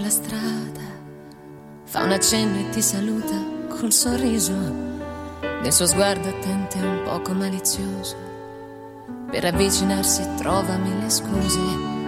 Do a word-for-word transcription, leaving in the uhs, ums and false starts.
La strada fa un accenno e ti saluta col sorriso, nel suo sguardo attento e un poco malizioso. Per avvicinarsi trova mille scuse